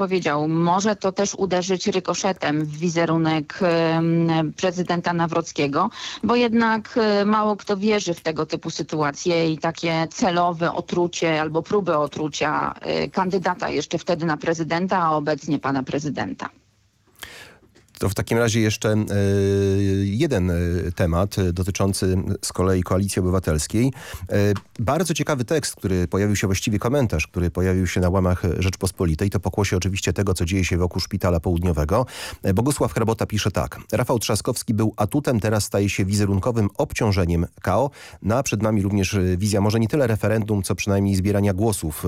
powiedział, może to też uderzyć rykoszetem w wizerunek prezydenta Nawrockiego, bo jednak mało kto wierzy w tego typu sytuacje i takie celowe otrucie albo próby otrucia kandydata jeszcze wtedy na prezydenta, a obecnie pana prezydenta. To w takim razie jeszcze jeden temat dotyczący z kolei Koalicji Obywatelskiej. Bardzo ciekawy tekst, który pojawił się, właściwie komentarz, który pojawił się na łamach Rzeczpospolitej. To pokłosie oczywiście tego, co dzieje się wokół Szpitala Południowego. Bogusław Hrabota pisze tak. Rafał Trzaskowski był atutem, teraz staje się wizerunkowym obciążeniem KO. No a przed nami również wizja może nie tyle referendum, co przynajmniej zbierania głosów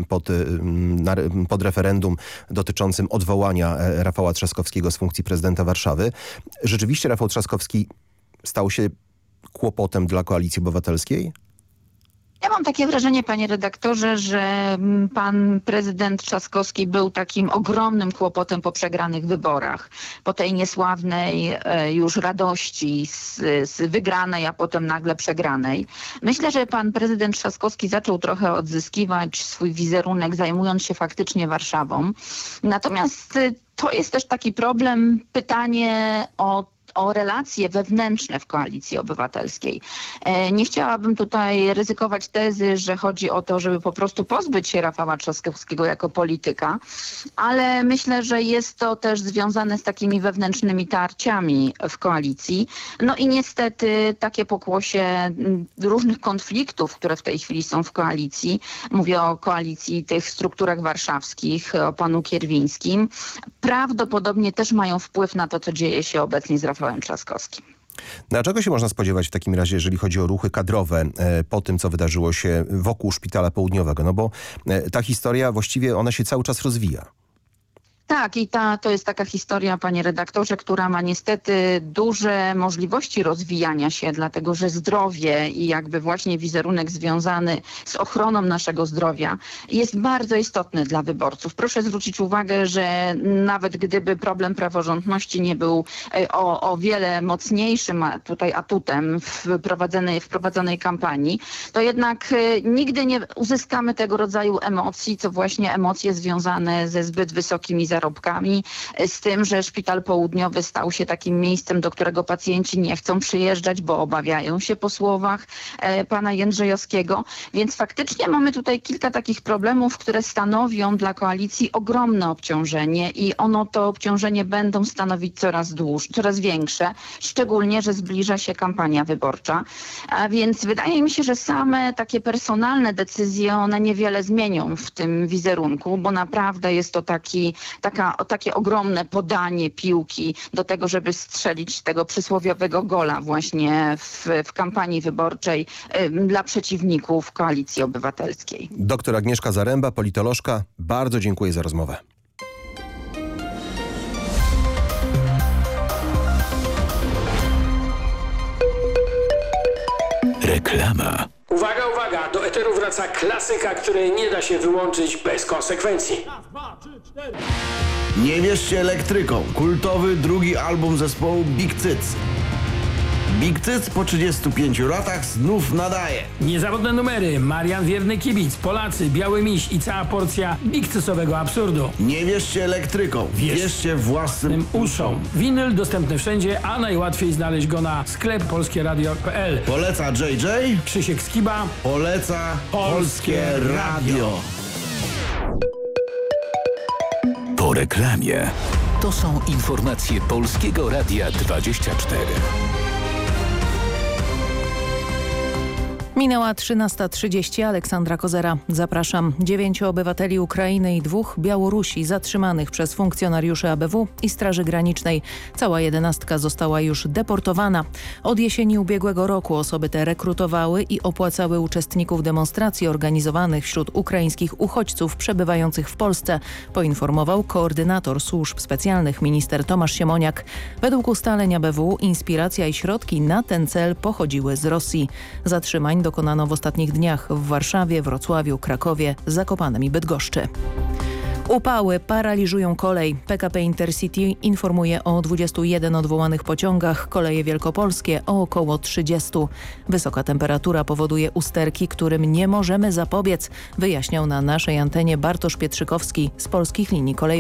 pod referendum dotyczącym odwołania Rafała Trzaskowskiego z funkcji prezydenta Warszawy. Rzeczywiście Rafał Trzaskowski stał się kłopotem dla Koalicji Obywatelskiej? Ja mam takie wrażenie, panie redaktorze, że pan prezydent Trzaskowski był takim ogromnym kłopotem po przegranych wyborach. Po tej niesławnej już radości z wygranej, a potem nagle przegranej. Myślę, że pan prezydent Trzaskowski zaczął trochę odzyskiwać swój wizerunek, zajmując się faktycznie Warszawą. Natomiast to jest też taki problem, pytanie o relacje wewnętrzne w Koalicji Obywatelskiej. Nie chciałabym tutaj ryzykować tezy, że chodzi o to, żeby po prostu pozbyć się Rafała Trzaskowskiego jako polityka, ale myślę, że jest to też związane z takimi wewnętrznymi tarciami w koalicji. No i niestety takie pokłosie różnych konfliktów, które w tej chwili są w koalicji, mówię o koalicji tych strukturach warszawskich, o panu Kierwińskim, prawdopodobnie też mają wpływ na to, co dzieje się obecnie z Rafałem Trzaskowskim. No a czego się można spodziewać w takim razie, jeżeli chodzi o ruchy kadrowe po tym, co wydarzyło się wokół Szpitala Południowego? No bo ta historia właściwie ona się cały czas rozwija. Tak, i to jest taka historia, panie redaktorze, która ma niestety duże możliwości rozwijania się, dlatego że zdrowie i jakby właśnie wizerunek związany z ochroną naszego zdrowia jest bardzo istotny dla wyborców. Proszę zwrócić uwagę, że nawet gdyby problem praworządności nie był o wiele mocniejszym tutaj atutem w prowadzonej kampanii, to jednak nigdy nie uzyskamy tego rodzaju emocji, co właśnie emocje związane ze zbyt wysokimi zarobkami, z tym, że Szpital Południowy stał się takim miejscem, do którego pacjenci nie chcą przyjeżdżać, bo obawiają się po słowach pana Jędrzejowskiego. Więc faktycznie mamy tutaj kilka takich problemów, które stanowią dla koalicji ogromne obciążenie i to obciążenie będą stanowić coraz większe, szczególnie, że zbliża się kampania wyborcza. A więc wydaje mi się, że same takie personalne decyzje, one niewiele zmienią w tym wizerunku, bo naprawdę jest to takie ogromne podanie piłki do tego, żeby strzelić tego przysłowiowego gola właśnie w kampanii wyborczej dla przeciwników Koalicji Obywatelskiej. Doktor Agnieszka Zaręba, politolożka. Bardzo dziękuję za rozmowę. Reklama. Uwaga, uwaga! Do eteru wraca klasyka, której nie da się wyłączyć bez konsekwencji. Nie wierzcie elektrykom. Kultowy drugi album zespołu Big Cyc. Big Cyc po 35 latach znów nadaje. Niezawodne numery, Marian Wierny Kibic, Polacy, Biały Miś i cała porcja Big Cycowego absurdu. Nie wierzcie elektrykom. Wierzcie własnym uszom. Winyl dostępny wszędzie, a najłatwiej znaleźć go na sklep polskieradio.pl. Poleca JJ. Krzysiek Skiba. Poleca Polskie Radio. Po reklamie. To są informacje Polskiego Radia 24. Minęła 13:30. Aleksandra Kozera. Zapraszam. 9 obywateli Ukrainy i 2 Białorusi zatrzymanych przez funkcjonariuszy ABW i Straży Granicznej. Cała 11 została już deportowana. Od jesieni ubiegłego roku osoby te rekrutowały i opłacały uczestników demonstracji organizowanych wśród ukraińskich uchodźców przebywających w Polsce, poinformował koordynator służb specjalnych minister Tomasz Siemoniak. Według ustaleń ABW inspiracja i środki na ten cel pochodziły z Rosji. Zatrzymań dokonano w ostatnich dniach w Warszawie, Wrocławiu, Krakowie, Zakopanem i Bydgoszczy. Upały paraliżują kolej. PKP Intercity informuje o 21 odwołanych pociągach, koleje wielkopolskie o około 30. Wysoka temperatura powoduje usterki, którym nie możemy zapobiec, wyjaśniał na naszej antenie Bartosz Pietrzykowski z Polskich Linii Kolejowych.